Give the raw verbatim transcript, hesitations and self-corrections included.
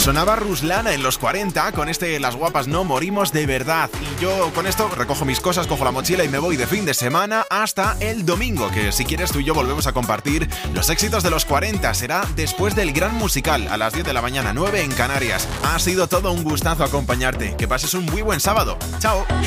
Sonaba Ruslana en los cuarenta con este Las guapas no morimos de verdad. Y yo con esto recojo mis cosas, cojo la mochila y me voy de fin de semana hasta el domingo, que si quieres tú y yo volvemos a compartir los éxitos de los cuarenta. Será después del gran musical a las diez de la mañana, nueve en Canarias. Ha sido todo un gustazo acompañarte. Que pases un muy buen sábado. Chao.